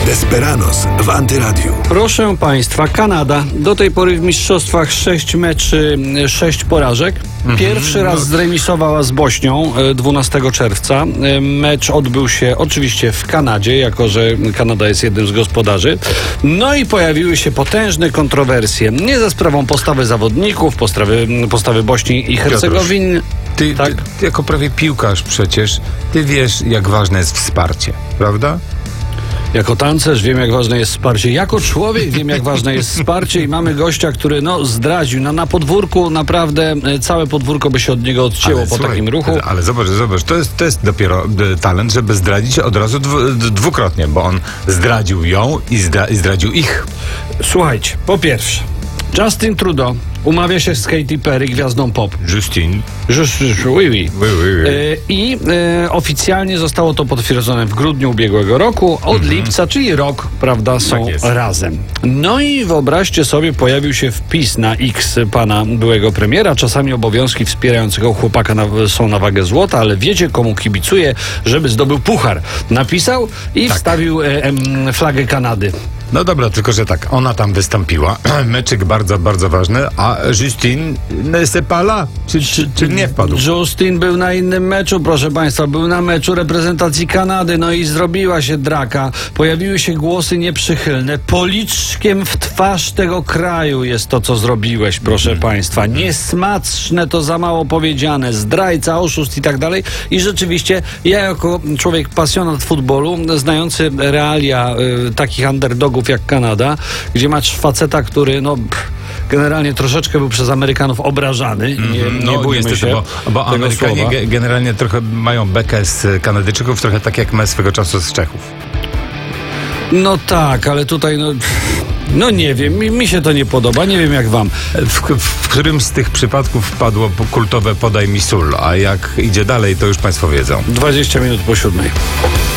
Desperados w Antyradiu. Proszę Państwa, Kanada. Do tej pory w mistrzostwach 6 meczy, 6 porażek. Pierwszy raz zremisowała z Bośnią 12 czerwca. Mecz odbył się oczywiście w Kanadzie, jako że Kanada jest jednym z gospodarzy. No i pojawiły się potężne kontrowersje. Nie za sprawą postawy zawodników, postawy Bośni i Hercegowiny. Ty jako prawie piłkarz przecież, ty wiesz, jak ważne jest wsparcie, prawda? Jako tancerz wiem, jak ważne jest wsparcie. Jako człowiek wiem, jak ważne jest wsparcie i mamy gościa, który zdradził. Na podwórku naprawdę całe podwórko by się od niego odcięło takim ruchu. Ale zobacz, to jest dopiero talent, żeby zdradzić od razu dwukrotnie, bo on zdradził ją i zdradził ich. Słuchajcie, po pierwsze, Justin Trudeau umawia się z Katy Perry, gwiazdą pop. Justin. Oui. I oficjalnie zostało to potwierdzone w grudniu ubiegłego roku. Od lipca, czyli rok, prawda, są razem. No i wyobraźcie sobie, pojawił się wpis na X pana byłego premiera. Czasami obowiązki wspierającego chłopaka są na wagę złota, ale wiecie, komu kibicuje, żeby zdobył puchar. Napisał i wstawił flagę Kanady. No dobra, tylko że tak, ona tam wystąpiła. Meczyk bardzo, bardzo ważny, a Justin ne se pala? Czy nie wpadł? Justin był na innym meczu, proszę Państwa, był na meczu reprezentacji Kanady, no i zrobiła się draka. Pojawiły się głosy nieprzychylne. Policzkiem w twarz tego kraju jest to, co zrobiłeś, proszę Państwa. Niesmaczne, to za mało powiedziane. Zdrajca, oszust i tak dalej. I rzeczywiście, ja jako człowiek pasjonat futbolu, znający realia takich underdogów jak Kanada, gdzie masz faceta, który generalnie troszeczkę był przez Amerykanów obrażany. Nie bójmy się bo Amerykanie generalnie trochę mają bekę z Kanadyjczyków, trochę tak jak my swego czasu z Czechów. No tak, ale tutaj nie wiem, mi się to nie podoba, nie wiem jak wam. W którym z tych przypadków wpadło kultowe podaj mi sól, a jak idzie dalej, to już Państwo wiedzą. 20 minut po 7.